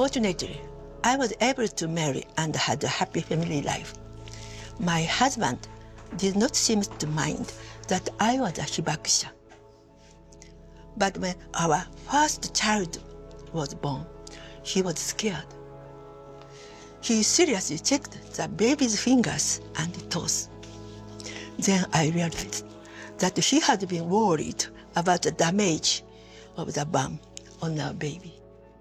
Fortunately, I was able to marry and had a happy family life. My husband did not seem to mind that I was a hibakusha. But when our first child was born, he was scared. He seriously checked the baby's fingers and toes. Then I realized that he had been worried about the damage of the bump on our baby.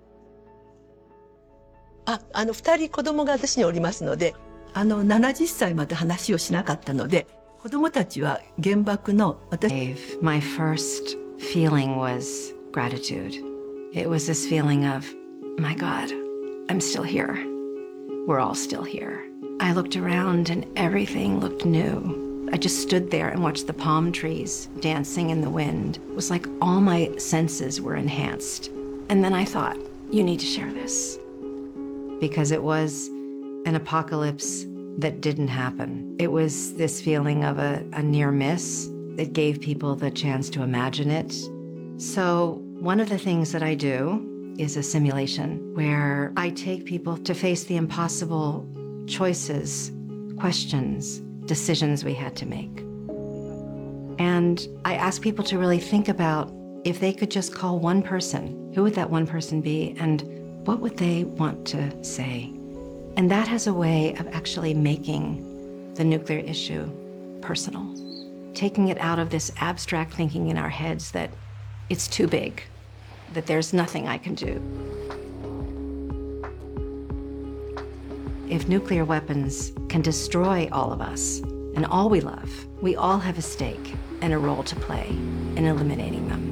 2人子供が私におりますので、70歳まで話をしなかったので、子供たちは原爆の私。 My first feeling was gratitude. It was this feeling of, my God, I'm still here. We're all still here. I looked around and everything looked new. I just stood there and watched the palm trees dancing in the wind. It was like all my senses were enhanced. And then I thought, you need to share this. Because it was an apocalypse that didn't happen. It was this feeling of a near miss that gave people the chance to imagine it. So one of the things that I do is a simulation where I take people to face the impossible choices, questions, decisions we had to make. And I ask people to really think about if they could just call one person, who would that one person be, and what would they want to say? And that has a way of actually making the nuclear issue personal, taking it out of this abstract thinking in our heads that it's too big, that there's nothing I can do. If nuclear weapons can destroy all of us and all we love, we all have a stake and a role to play in eliminating them.